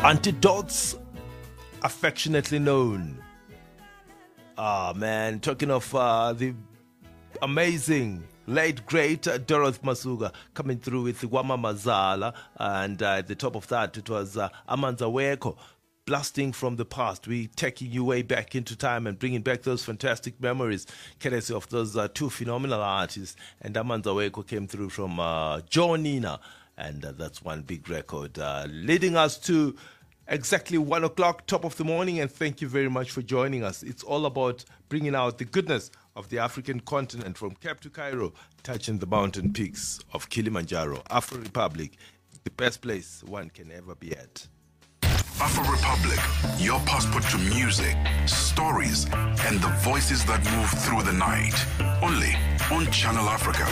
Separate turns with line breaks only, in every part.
Antidotes, affectionately known. Ah, man, talking of the amazing, late, great Dorothy Masuga coming through with Wama Mazala, and at the top of that, it was Amanza Weko. Blasting from the past, we taking you way back into time and bringing back those fantastic memories, courtesy of those two phenomenal artists. And Amanza Weko came through from Joe Nina, and that's one big record, leading us to exactly 1 o'clock, top of the morning. And thank you very much for joining us. It's all about bringing out the goodness of the African continent, from Cape to Cairo, touching the mountain peaks of Kilimanjaro. Afro Republic, the best place one can ever be at.
Afro Republic, your passport to music, stories, and the voices that move through the night. Only on Channel Africa.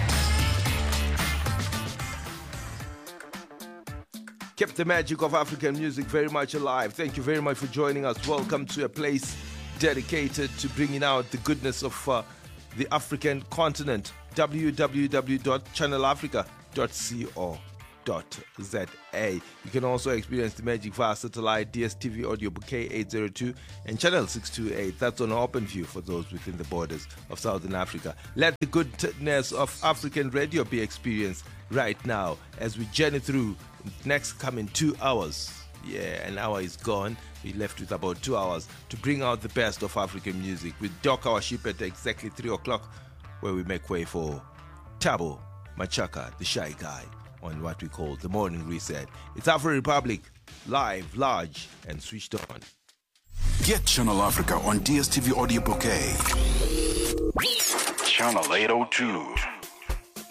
Kept the magic of African music very much alive. Thank you very much for joining us. Welcome to a place dedicated to bringing out the goodness of the African continent. www.channelafrica.co.za. You can also experience the magic via satellite, DSTV audio bouquet 802 and channel 628. That's on open view for those within the borders of Southern Africa. Let the goodness of African radio be experienced right now as we journey through the next coming 2 hours. Yeah, an hour is gone. We left with about 2 hours to bring out the best of African music. We dock our ship at exactly 3 o'clock, where we make way for Tabo Machaka, the shy guy, on what we call the morning reset. It's Afro Republic, live, large, and switched on.
Get Channel Africa on DSTV Audio Bouquet. Channel 802.